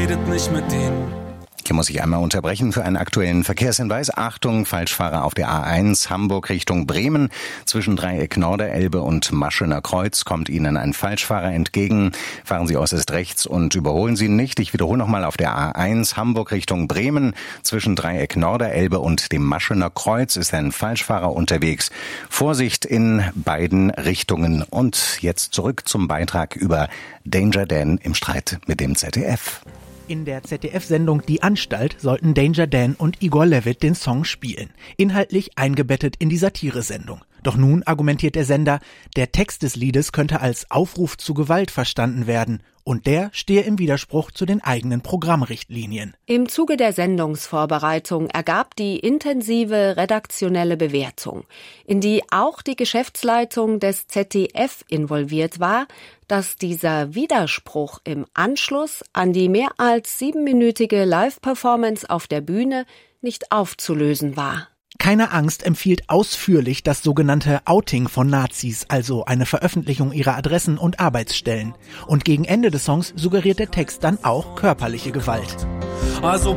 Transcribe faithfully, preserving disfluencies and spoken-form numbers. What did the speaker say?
redet nicht mit ihnen. Hier muss ich einmal unterbrechen für einen aktuellen Verkehrshinweis. Achtung, Falschfahrer auf der A eins, Hamburg Richtung Bremen. Zwischen Dreieck Norderelbe und Maschener Kreuz kommt Ihnen ein Falschfahrer entgegen. Fahren Sie äußerst rechts und überholen Sie ihn nicht. Ich wiederhole nochmal auf der A eins, Hamburg Richtung Bremen. Zwischen Dreieck Norderelbe und dem Maschener Kreuz ist ein Falschfahrer unterwegs. Vorsicht in beiden Richtungen. Und jetzt zurück zum Beitrag über Danger Dan im Streit mit dem Z D F. In der Z D F-Sendung Die Anstalt sollten Danger Dan und Igor Levit den Song spielen, inhaltlich eingebettet in die Satiresendung. Doch nun argumentiert der Sender, der Text des Liedes könnte als Aufruf zu Gewalt verstanden werden und der stehe im Widerspruch zu den eigenen Programmrichtlinien. Im Zuge der Sendungsvorbereitung ergab die intensive redaktionelle Bewertung, in die auch die Geschäftsleitung des Z D F involviert war, dass dieser Widerspruch im Anschluss an die mehr als siebenminütige Live-Performance auf der Bühne nicht aufzulösen war. Keine Angst empfiehlt ausführlich das sogenannte Outing von Nazis, also eine Veröffentlichung ihrer Adressen und Arbeitsstellen. Und gegen Ende des Songs suggeriert der Text dann auch körperliche Gewalt. Also